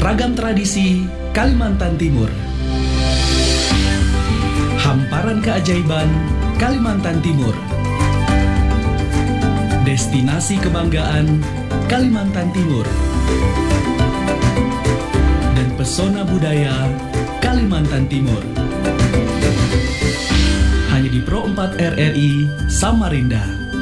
Ragam tradisi Kalimantan Timur. Hamparan keajaiban Kalimantan Timur. Destinasi kebanggaan Kalimantan Timur. Dan pesona budaya Kalimantan Timur. Hanya di Pro 4 RRI Samarinda.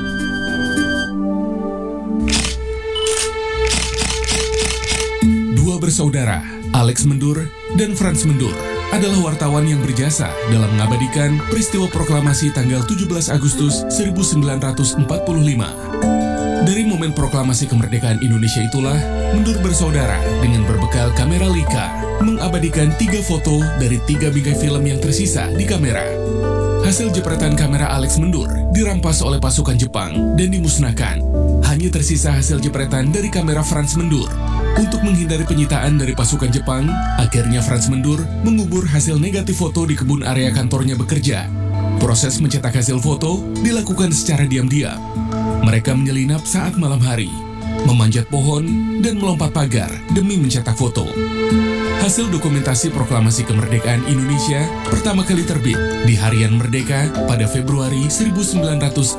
Dua bersaudara, Alex Mendur dan Frans Mendur, adalah wartawan yang berjasa dalam mengabadikan peristiwa proklamasi tanggal 17 Agustus 1945. Dari momen proklamasi kemerdekaan Indonesia itulah, Mendur bersaudara dengan berbekal kamera Leica mengabadikan 3 foto dari 3 bingkai film yang tersisa di kamera. Hasil jepretan kamera Alex Mendur dirampas oleh pasukan Jepang dan dimusnahkan. Hanya tersisa hasil jepretan dari kamera Frans Mendur. Untuk menghindari penyitaan dari pasukan Jepang, akhirnya Frans Mendur mengubur hasil negatif foto di kebun area kantornya bekerja. Proses mencetak hasil foto dilakukan secara diam-diam. Mereka menyelinap saat malam hari, memanjat pohon, dan melompat pagar demi mencetak foto. Hasil dokumentasi proklamasi kemerdekaan Indonesia pertama kali terbit di Harian Merdeka pada Februari 1946.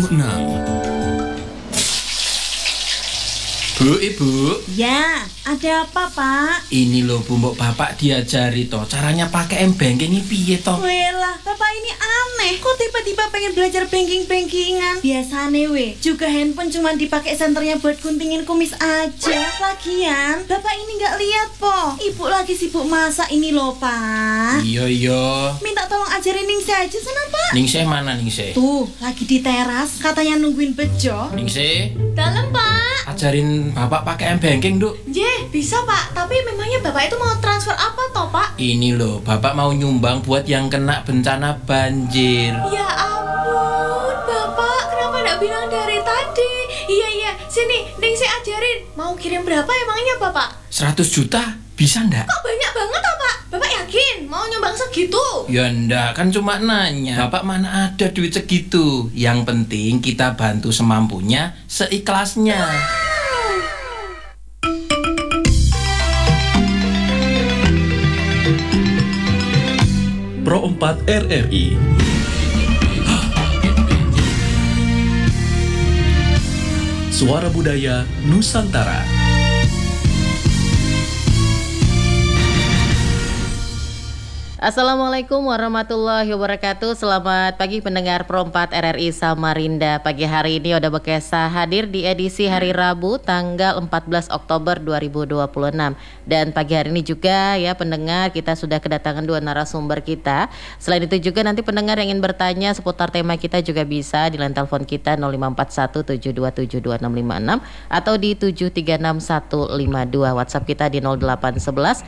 Bu, Ibu. Ya, ada apa, Pak? Ini loh Bu, mbok Bapak diajari toh caranya pakai M-Banking ini piye toh? Welah, Bapak ini aneh. Kok tiba-tiba pengen belajar banking-bankingan? Biasane juga handphone cuma dipakai senternya buat guntingin kumis aja. Lagian, Bapak ini nggak lihat po. Ibu lagi sibuk masak ini loh, Pak. Iya. Minta tolong ajarin Ningsih aja sana, Pak. Ningsih mana Ningsih? Tuh, lagi di teras, katanya nungguin bejo. Ningsih, Dalam, Pak. ajarin Bapak pakai M-Banking, Duk. Bisa, Pak. Tapi memangnya Bapak itu mau transfer apa toh, Pak? Ini loh, Bapak mau nyumbang buat yang kena bencana banjir. Ya ampun, Bapak, kenapa nggak bilang dari tadi? Iya, sini, Ningsih ajarin. Mau kirim berapa emangnya, Bapak? 100 juta, bisa ndak? Kok banyak banget, Pak? Bapak yakin mau nyumbang segitu? Ya ndak, kan cuma nanya. Bapak mana ada duit segitu. Yang penting kita bantu semampunya, seikhlasnya. Pro 4 RRI. Suara Budaya Nusantara. Assalamualaikum warahmatullahi wabarakatuh. Selamat pagi pendengar Pro 4 RRI Samarinda. Pagi hari ini Oda Bekesa hadir di edisi hari Rabu tanggal 14 Oktober 2026. Dan pagi hari ini juga ya pendengar, kita sudah kedatangan 2 narasumber kita. Selain itu juga nanti pendengar yang ingin bertanya seputar tema kita juga bisa di line telepon kita 054172722656 atau di 7361152. WhatsApp kita di 0811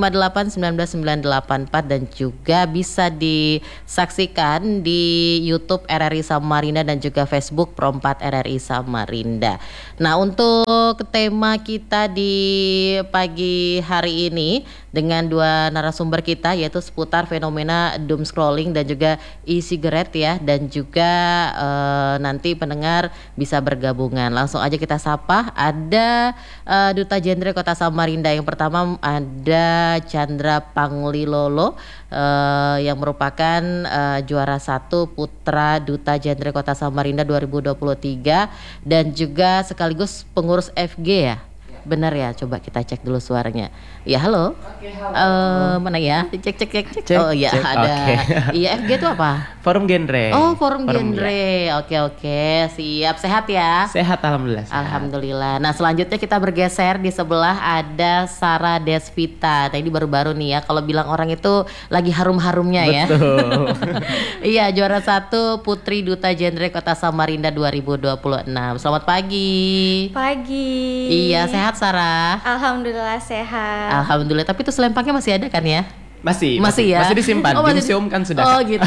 581994 dan juga bisa disaksikan di YouTube RRI Samarinda dan juga Facebook Pro 4 RRI Samarinda. Nah, untuk tema kita di pagi hari ini dengan 2 narasumber kita yaitu seputar fenomena doom scrolling dan juga e-cigarette ya, dan juga nanti pendengar bisa bergabungan. Langsung aja kita sapa, ada Duta Genre Kota Samarinda. Yang pertama ada Chandra Panglilolo yang merupakan juara 1 Putra Duta Genre Kota Samarinda 2023 dan juga sekaligus pengurus FG ya. Benar ya, coba kita cek dulu suaranya. Ya, halo. Oke, halo. Mana ya? Cek. Oh ya, ada. Okay. Iya, FG itu apa? Forum Genre. Oh, Forum Genre. Oke. Siap, sehat ya? Sehat, alhamdulillah. Alhamdulillah. Nah, selanjutnya kita bergeser, di sebelah ada Sarah Desvita. Nah, ini baru-baru nih ya, kalau bilang orang itu lagi harum-harumnya ya. Betul. Iya, juara 1 Putri Duta Genre Kota Samarinda 2026. Selamat pagi. Pagi. Iya, sehat Sarah? Alhamdulillah sehat. Alhamdulillah, tapi itu selempangnya masih ada kan ya? Masih ya? Masih disimpan, di museum kan sudah. Oh gitu.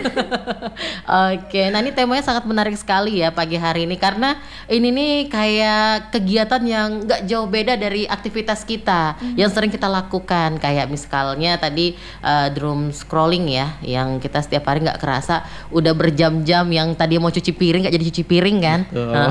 Oke, nah ini temanya sangat menarik sekali ya pagi hari ini, karena ini nih kayak kegiatan yang gak jauh beda dari aktivitas kita yang sering kita lakukan. Kayak misalnya tadi doom scrolling ya, yang kita setiap hari gak kerasa udah berjam-jam, yang tadi mau cuci piring gak jadi cuci piring kan.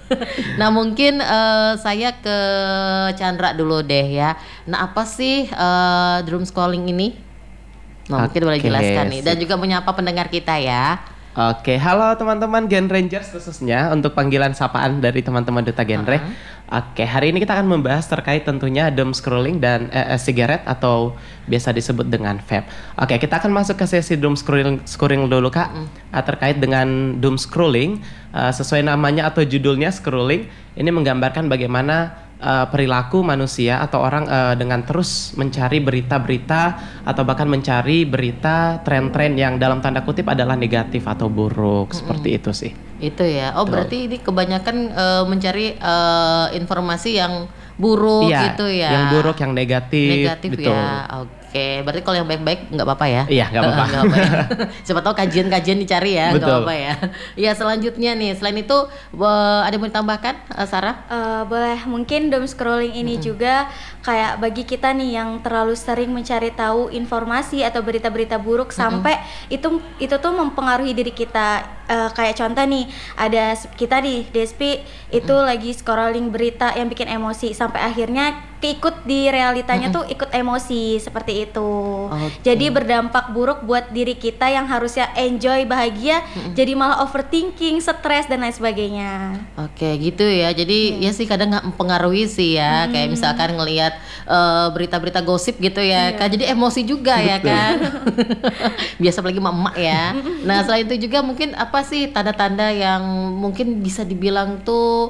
Nah mungkin saya ke Chandra dulu deh ya. Nah apa sih doom scrolling ini? Nah mungkin boleh Oke, jelaskan nih dan sip. juga menyapa pendengar kita ya. Oke, halo teman-teman Gen Rangers khususnya untuk panggilan sapaan dari teman-teman Duta Genre. Oke, hari ini kita akan membahas terkait tentunya doom scrolling dan sigaret atau biasa disebut dengan vape. Oke, kita akan masuk ke sesi doom scrolling dulu Kak. Terkait dengan doom scrolling, sesuai namanya atau judulnya scrolling, ini menggambarkan bagaimana perilaku manusia atau orang dengan terus mencari berita-berita atau bahkan mencari berita tren-tren yang dalam tanda kutip adalah negatif atau buruk seperti itu sih. Itu ya. Oh berarti ini kebanyakan mencari informasi yang buruk Iya, gitu ya. yang buruk, yang negatif. Negatif betul. ya. Oke, berarti kalau yang baik-baik nggak apa-apa ya? Iya, nggak apa-apa. Nggak apa-apa ya. Siapa tahu kajian-kajian dicari ya, nggak Betul. apa-apa ya. Ya selanjutnya nih, selain itu ada yang mau ditambahkan, Sarah? Boleh, mungkin doom scrolling ini juga kayak bagi kita nih yang terlalu sering mencari tahu informasi atau berita-berita buruk sampai itu tuh mempengaruhi diri kita. Kayak contoh nih, ada kita di Despi itu lagi scrolling berita yang bikin emosi sampai akhirnya keikut di realitanya tuh ikut emosi seperti itu. Oke. Jadi berdampak buruk buat diri kita yang harusnya enjoy bahagia jadi malah overthinking, stres dan lain sebagainya. Oke gitu ya. Jadi ya sih kadang nggak mempengaruhi sih ya. Kayak misalkan ngelihat berita-berita gosip gitu ya. Kan jadi emosi juga ya kan. Biasa apalagi emak ya. Nah selain itu juga mungkin apa sih tanda-tanda yang mungkin bisa dibilang tuh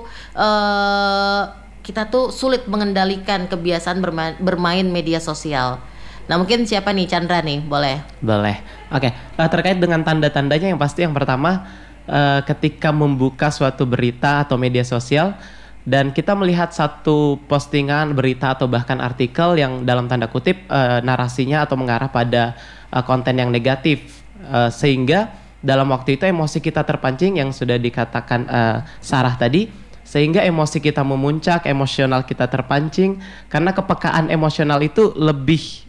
kita tuh sulit mengendalikan kebiasaan bermain media sosial. Nah mungkin siapa nih, Chandra nih, boleh? Boleh. Oke, terkait dengan tanda-tandanya yang pasti yang pertama ketika membuka suatu berita atau media sosial dan kita melihat satu postingan berita atau bahkan artikel yang dalam tanda kutip narasinya atau mengarah pada konten yang negatif sehingga dalam waktu itu emosi kita terpancing yang sudah dikatakan Sarah tadi. Sehingga emosi kita memuncak, emosional kita terpancing karena kepekaan emosional itu lebih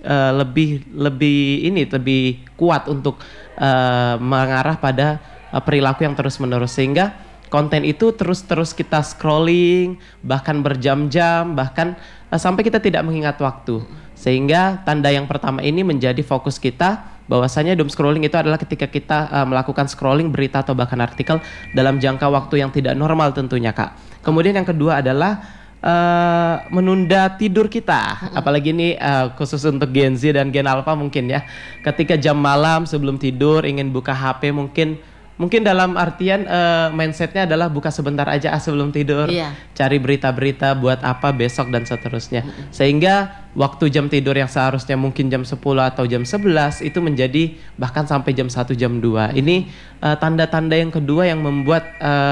kuat untuk mengarah pada perilaku yang terus-menerus sehingga konten itu terus kita scrolling bahkan berjam-jam bahkan sampai kita tidak mengingat waktu sehingga tanda yang pertama ini menjadi fokus kita bahwasanya doom scrolling itu adalah ketika kita melakukan scrolling berita atau bahkan artikel dalam jangka waktu yang tidak normal tentunya Kak. Kemudian yang kedua adalah menunda tidur kita, apalagi ini khusus untuk Gen Z dan Gen Alpha mungkin ya. Ketika jam malam sebelum tidur ingin buka HP mungkin dalam artian mindsetnya adalah buka sebentar aja sebelum tidur, cari berita-berita buat apa besok dan seterusnya. Sehingga waktu jam tidur yang seharusnya mungkin jam 10 atau jam 11 itu menjadi bahkan sampai jam 1, jam 2. Ini tanda-tanda yang kedua yang membuat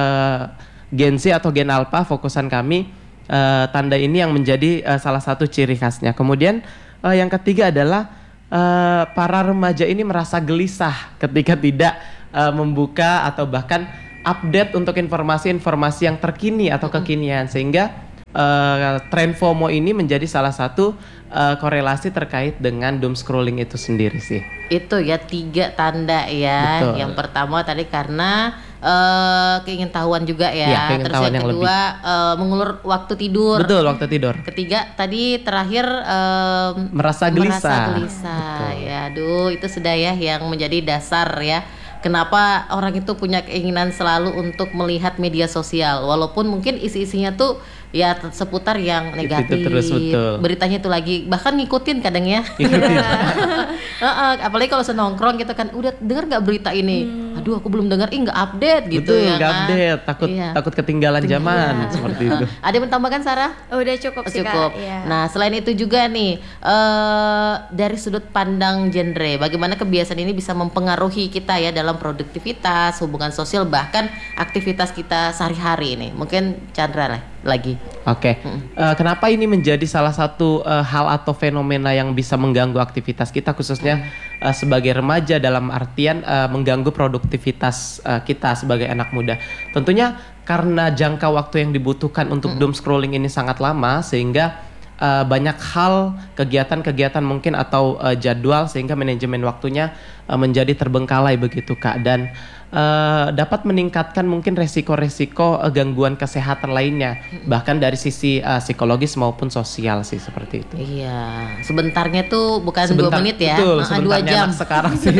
Gen Z atau Gen Alpha fokusan kami tanda ini yang menjadi salah satu ciri khasnya. Kemudian yang ketiga adalah para remaja ini merasa gelisah ketika tidak membuka atau bahkan update untuk informasi-informasi yang terkini atau kekinian sehingga tren FOMO ini menjadi salah satu korelasi terkait dengan doom scrolling itu sendiri sih. Itu ya 3 tanda ya. Betul. Yang pertama tadi karena keingintahuan juga ya. Iya, Terus keingintahuan yang yang kedua mengulur waktu tidur. Betul, waktu tidur. Ketiga tadi terakhir Merasa gelisah. Betul. Ya, aduh itu sudah ya yang menjadi dasar ya. Kenapa orang itu punya keinginan selalu untuk melihat media sosial walaupun mungkin isi-isinya tuh ya seputar yang negatif. Itu terus, betul. Beritanya itu lagi bahkan ngikutin kadang ya. Apalagi kalau senongkrong gitu kan udah denger nggak berita ini, aduh aku belum dengar, nggak update gitu. Betul, ya nggak kan? update, takut ketinggalan zaman seperti itu. Ada yang menambahkan Sarah? Udah cukup sih Cukup. Kak. Iya. Nah selain itu juga nih dari sudut pandang genre, bagaimana kebiasaan ini bisa mempengaruhi kita ya dalam produktivitas, hubungan sosial bahkan aktivitas kita sehari-hari ini. Mungkin Chandra lah lagi. Oke, kenapa ini menjadi salah satu hal atau fenomena yang bisa mengganggu aktivitas kita khususnya sebagai remaja dalam artian mengganggu produktivitas kita sebagai anak muda. Tentunya karena jangka waktu yang dibutuhkan untuk doom scrolling ini sangat lama sehingga banyak hal kegiatan-kegiatan mungkin atau jadwal sehingga manajemen waktunya menjadi terbengkalai begitu Kak dan dapat meningkatkan mungkin resiko-resiko gangguan kesehatan lainnya, bahkan dari sisi psikologis maupun sosial sih seperti itu. Iya, sebentarnya tuh bukan 2 menit ya, betul, 2 sebentarnya jam. anak sekarang sih.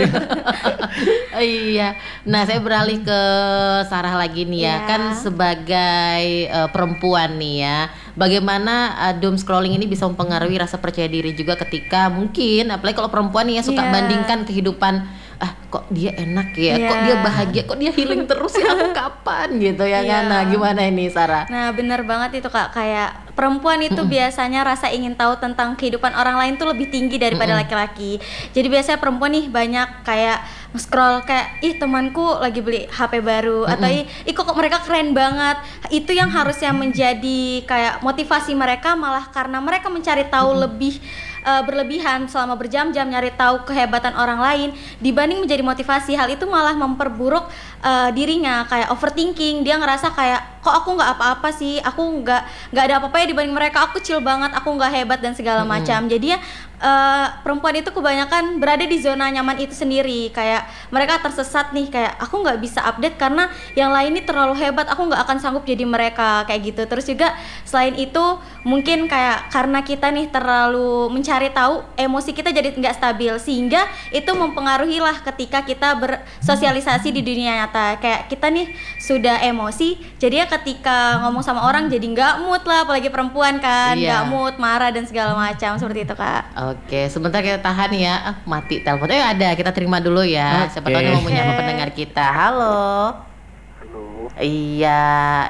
Iya. Nah, saya beralih ke Sarah lagi nih ya. Iya. Kan sebagai perempuan nih ya. Bagaimana doom scrolling ini bisa mempengaruhi rasa percaya diri juga ketika mungkin apalagi kalau perempuan nih ya suka Iya. bandingkan kehidupan, kok dia enak ya, kok Iya. dia bahagia, kok dia healing terus ya, aku kapan gitu ya kan. Iya. Nah, gimana ini Sarah? Nah, bener banget itu Kak, kayak perempuan itu biasanya rasa ingin tahu tentang kehidupan orang lain tuh lebih tinggi daripada laki-laki. Jadi biasanya perempuan nih banyak kayak scroll kayak, ih temanku lagi beli HP baru, atau ih kok mereka keren banget. Itu yang harusnya menjadi kayak motivasi mereka, malah karena mereka mencari tahu lebih berlebihan selama berjam-jam nyari tahu kehebatan orang lain dibanding menjadi motivasi. Hal itu malah memperburuk dirinya, kayak overthinking. Dia ngerasa kayak, kok aku nggak apa-apa sih, aku nggak ada apa-apa ya dibanding mereka, aku kecil banget, aku nggak hebat dan segala macam. Jadi ya perempuan itu kebanyakan berada di zona nyaman itu sendiri, kayak mereka tersesat nih, kayak aku nggak bisa update karena yang lain ini terlalu hebat, aku nggak akan sanggup jadi mereka, kayak gitu. Terus juga selain itu mungkin kayak karena kita nih terlalu mencari tahu, emosi kita jadi nggak stabil, sehingga itu mempengaruhi lah ketika kita bersosialisasi di dunia nyata. Kayak kita nih sudah emosi, jadi ya ketika ngomong sama orang jadi nggak mood lah, apalagi perempuan kan, Iya. nggak mood, marah dan segala macam, seperti itu Kak. Oke, sebentar kita tahan ya. Mati teleponnya ada, kita terima dulu ya. Siapa tahu Oke. nih mau menyapa Oke. pendengar kita. Halo. Halo, Iya.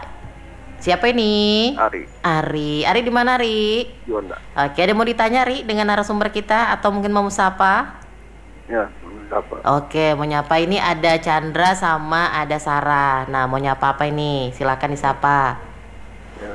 Siapa ini? Ari, Ari di mana, Ari? Juanda. Oke, ada mau ditanya, Ri, dengan narasumber kita atau mungkin mau sapa? Ya, apa? Oke, mau nyapa ini ada Chandra sama ada Sarah. Nah, mau nyapa apa ini? Silakan disapa. Ya,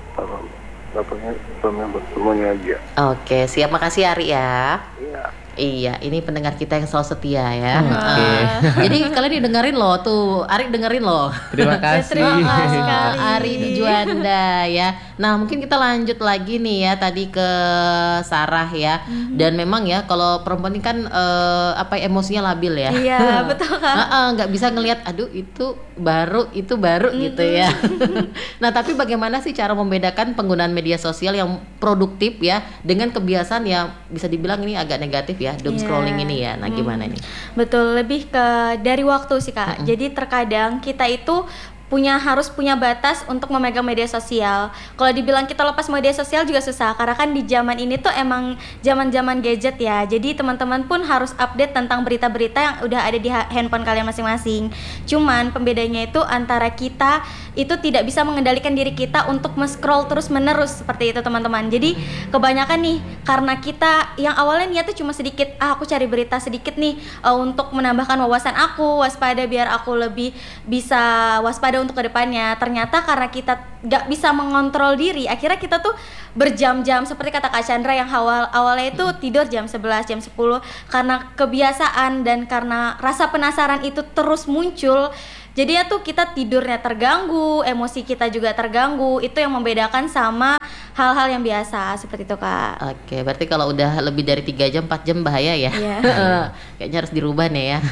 bapaknya semuanya aja. Oke, siap, makasih Ari ya. Iya. Iya, ini pendengar kita yang selalu setia ya. Oke. Jadi kalian didengerin loh tuh, Ari dengerin loh. Terima kasih. Terima kasih sekali. Ari di Juanda ya. Nah, mungkin kita lanjut lagi nih ya tadi ke Sarah ya. Dan memang ya kalau perempuan ini kan emosinya labil ya. Iya, betul Kak. Nggak bisa ngelihat, aduh itu baru gitu ya. Nah, tapi bagaimana sih cara membedakan penggunaan media sosial yang produktif ya dengan kebiasaan yang bisa dibilang ini agak negatif ya, doom Iya. scrolling ini ya. Nah, gimana nih? Betul, lebih ke dari waktu sih Kak. Jadi terkadang kita itu harus punya batas untuk memegang media sosial. Kalau dibilang kita lepas media sosial juga susah, karena kan di zaman ini tuh emang zaman-zaman gadget ya. Jadi teman-teman pun harus update tentang berita-berita yang udah ada di handphone kalian masing-masing. Cuman pembedanya itu antara kita itu tidak bisa mengendalikan diri kita untuk men-scroll terus-menerus seperti itu teman-teman. Jadi kebanyakan nih, karena kita yang awalnya niatnya cuma sedikit, aku cari berita sedikit nih untuk menambahkan wawasan aku, waspada biar aku lebih bisa waspada untuk kedepannya. Ternyata karena kita gak bisa mengontrol diri, akhirnya kita tuh berjam-jam seperti kata Kak Chandra yang awalnya itu tidur jam 11, jam 10 karena kebiasaan dan karena rasa penasaran itu terus muncul. Jadi ya tuh kita tidurnya terganggu, emosi kita juga terganggu. Itu yang membedakan sama hal-hal yang biasa seperti itu Kak. Oke, berarti kalau udah lebih dari 3 jam, 4 jam bahaya ya. Iya. Kayaknya harus dirubah nih ya.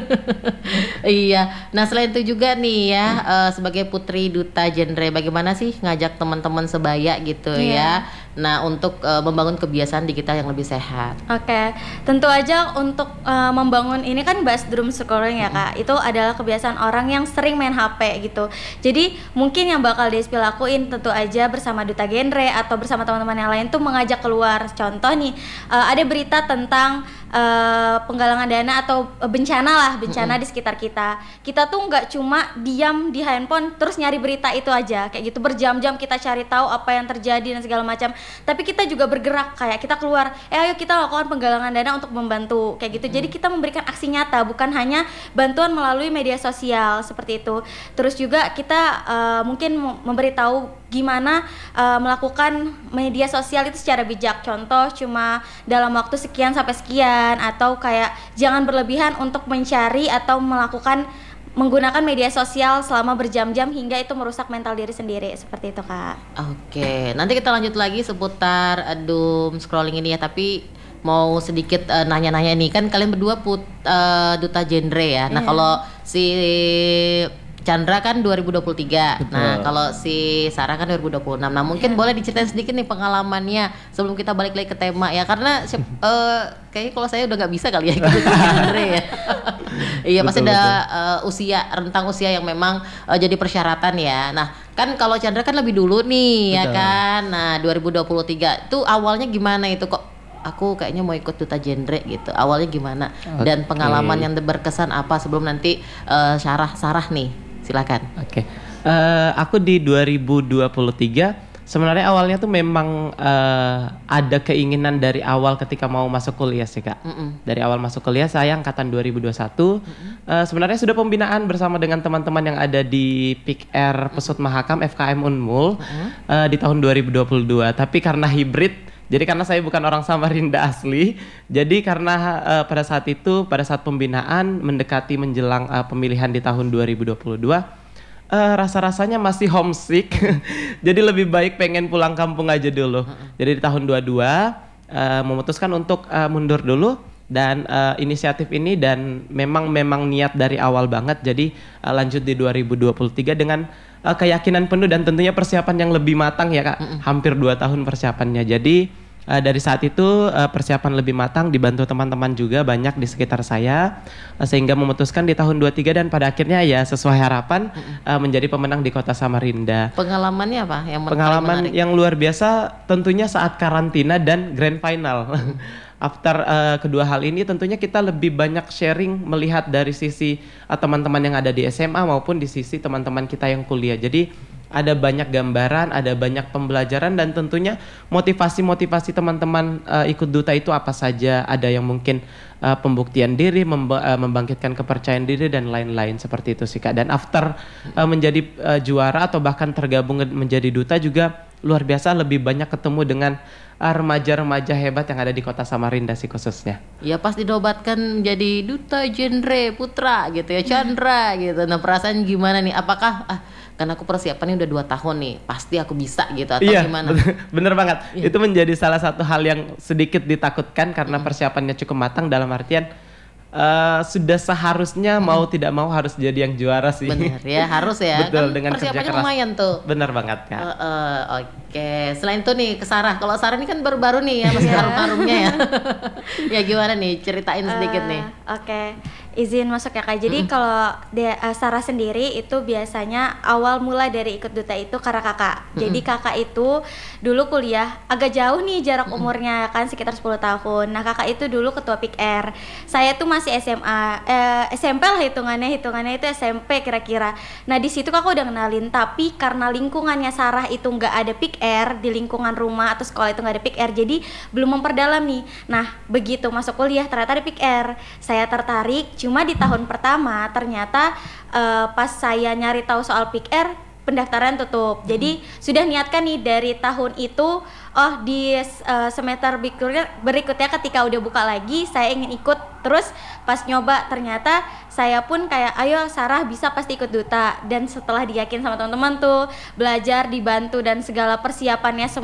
Iya. Nah, selain itu juga nih ya, sebagai putri duta genre, bagaimana sih ngajak teman-teman sebaya gitu ya. Iya. Nah, untuk membangun kebiasaan digital yang lebih sehat. Oke, tentu aja untuk membangun ini kan bahas doom scrolling ya Kak. Itu adalah kebiasaan orang yang sering main HP gitu. Jadi mungkin yang bakal Despi lakuin tentu aja bersama duta genre atau bersama teman-teman yang lain tuh mengajak keluar. Contoh nih, ada berita tentang penggalangan dana atau bencana di sekitar kita. Kita tuh nggak cuma diam di handphone terus nyari berita itu aja kayak gitu berjam-jam kita cari tahu apa yang terjadi dan segala macam. Tapi kita juga bergerak, kayak kita keluar, ayo kita lakukan penggalangan dana untuk membantu kayak gitu. Jadi kita memberikan aksi nyata, bukan hanya bantuan melalui media sosial seperti itu. Terus juga kita mungkin memberitahu gimana melakukan media sosial itu secara bijak. Contoh cuma dalam waktu sekian sampai sekian, atau kayak jangan berlebihan untuk mencari atau menggunakan media sosial selama berjam-jam hingga itu merusak mental diri sendiri, seperti itu Kak. Oke, nanti kita lanjut lagi seputar doom scrolling ini ya. Tapi mau sedikit nanya-nanya nih, kan kalian berdua duta genre ya. Nah kalau si Chandra kan 2023. Nah, kalau si Sarah kan 2026. Nah, mungkin boleh diceritain sedikit nih pengalamannya sebelum kita balik lagi ke tema ya. Karena kayaknya kalau saya udah nggak bisa kali ya ikut genre ya. Iya, pasti ada rentang usia yang memang jadi persyaratan ya. Nah, kan kalau Chandra kan lebih dulu nih ya kan. Nah, 2023 itu awalnya gimana itu kok? Aku kayaknya mau ikut duta genre gitu. Awalnya gimana? Dan pengalaman yang berkesan apa sebelum nanti Sarah nih? Silakan. Oke. Aku di 2023 sebenarnya awalnya tuh memang ada keinginan dari awal ketika mau masuk kuliah sih Kak. Dari awal masuk kuliah saya angkatan 2021. Sebenarnya sudah pembinaan bersama dengan teman-teman yang ada di PIKR Pesut Mahakam FKM Unmul di tahun 2022. Tapi karena hibrid, jadi karena saya bukan orang Samarinda asli, jadi karena pada saat pembinaan mendekati menjelang pemilihan di tahun 2022, rasa-rasanya masih homesick, jadi lebih baik pengen pulang kampung aja dulu. Jadi di tahun 22 memutuskan untuk mundur dulu dan inisiatif ini dan memang niat dari awal banget, jadi lanjut di 2023 dengan keyakinan penuh dan tentunya persiapan yang lebih matang ya Kak. Hampir 2 tahun persiapannya. Jadi dari saat itu persiapan lebih matang, dibantu teman-teman juga banyak di sekitar saya, sehingga memutuskan di tahun 23 dan pada akhirnya ya sesuai harapan menjadi pemenang di Kota Samarinda. Pengalamannya apa? Pengalaman yang luar biasa tentunya saat karantina dan grand final. After kedua hal ini tentunya kita lebih banyak sharing melihat dari sisi teman-teman yang ada di SMA maupun di sisi teman-teman kita yang kuliah. Jadi ada banyak gambaran, ada banyak pembelajaran dan tentunya motivasi teman-teman ikut duta itu apa saja. Ada yang mungkin pembuktian diri, membangkitkan kepercayaan diri dan lain-lain seperti itu sih Kak. Dan after menjadi juara atau bahkan tergabung menjadi duta juga luar biasa, lebih banyak ketemu dengan remaja-remaja hebat yang ada di Kota Samarinda sih khususnya. Ya pas dinobatkan menjadi duta genre putra gitu ya, Chandra gitu. Nah perasaan gimana nih? Apakah karena aku persiapannya udah 2 tahun nih, pasti aku bisa gitu atau gimana? Bener banget. Itu menjadi salah satu hal yang sedikit ditakutkan karena persiapannya cukup matang, dalam artian sudah seharusnya mau tidak mau harus jadi yang juara sih. Bener ya, harus ya. Betul, kan dengan kerja persiapannya keras. lumayan tuh. Bener banget Kak. Oke. Selain itu nih ke Sarah. Kalau Sarah ini kan baru-baru nih ya, masih harum-harumnya ya. Ya gimana nih, ceritain sedikit nih. Oke. Izin masuk ya Kak. Jadi kalau Sarah sendiri itu biasanya awal mula dari ikut duta itu karena kakak. Jadi kakak itu dulu kuliah agak jauh nih jarak umurnya kan sekitar 10 tahun. Nah kakak itu dulu ketua PIKR. Saya tuh masih SMA, SMP lah hitungannya itu SMP kira-kira. Nah di situ kakak udah kenalin, tapi karena lingkungannya Sarah itu nggak ada PIKR di lingkungan rumah atau sekolah itu nggak ada PIKR, jadi belum memperdalam nih. Nah begitu masuk kuliah ternyata ada PIKR, saya tertarik. Cuma di tahun pertama ternyata pas saya nyari tahu soal PIKR pendaftaran tutup. Jadi sudah niatkan nih dari tahun itu, di semester berikutnya ketika udah buka lagi saya ingin ikut. Terus pas nyoba ternyata saya pun kayak ayo Sarah bisa pasti ikut duta. Dan setelah diyakin sama teman-teman tuh belajar, dibantu dan segala persiapannya